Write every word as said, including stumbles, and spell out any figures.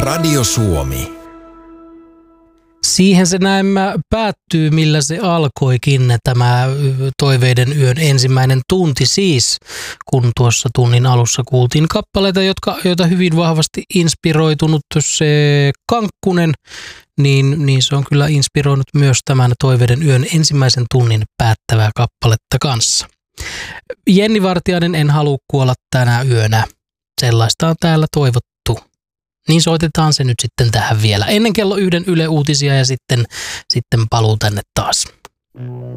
Radio Suomi. Siihen se näemmä päättyy, millä se alkoikin, tämä Toiveiden yön ensimmäinen tunti siis, kun tuossa tunnin alussa kuultiin kappaleita, jotka, joita hyvin vahvasti inspiroitunut se Kankkunen, niin, niin se on kyllä inspiroinut myös tämän Toiveiden yön ensimmäisen tunnin päättävää kappaletta kanssa. Jenni Vartiainen, En halua kuolla tänä yönä. Sellaista on täällä toivottu. Niin soitetaan se nyt sitten tähän vielä ennen kello yhden Yle Uutisia ja sitten, sitten paluu tänne taas.